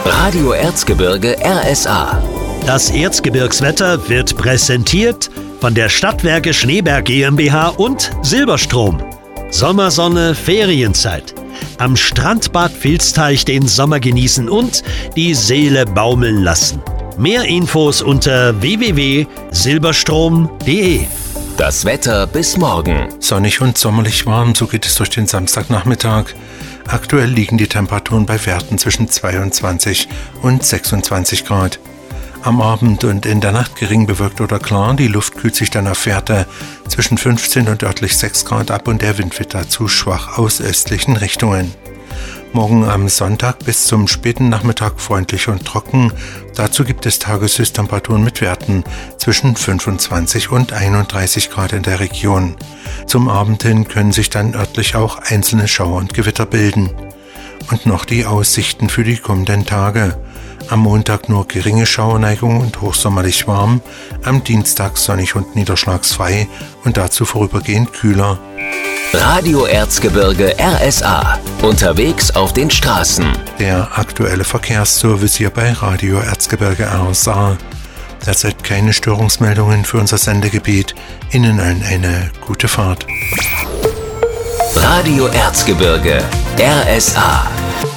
Radio Erzgebirge RSA. Das Erzgebirgswetter wird präsentiert von der Stadtwerke Schneeberg GmbH und Silberstrom. Sommersonne, Ferienzeit. Am Strandbad Vilsteich den Sommer genießen und die Seele baumeln lassen. Mehr Infos unter www.silberstrom.de. Das Wetter bis morgen. Sonnig und sommerlich warm, so geht es durch den Samstagnachmittag. Aktuell liegen die Temperaturen bei Werten zwischen 22 und 26 Grad. Am Abend und in der Nacht gering bewölkt oder klar, die Luft kühlt sich dann auf Werte zwischen 15 und örtlich 6 Grad ab und der Wind wird dazu schwach aus östlichen Richtungen. Morgen am Sonntag bis zum späten Nachmittag freundlich und trocken. Dazu gibt es Tageshöchsttemperaturen mit Werten zwischen 25 und 31 Grad in der Region. Zum Abend hin können sich dann örtlich auch einzelne Schauer und Gewitter bilden. Und noch die Aussichten für die kommenden Tage. Am Montag nur geringe Schauerneigung und hochsommerlich warm, am Dienstag sonnig und niederschlagsfrei und dazu vorübergehend kühler. Radio Erzgebirge RSA. Unterwegs auf den Straßen. Der aktuelle Verkehrsservice hier bei Radio Erzgebirge RSA. Derzeit keine Störungsmeldungen für unser Sendegebiet. Ihnen allen eine gute Fahrt. Radio Erzgebirge RSA.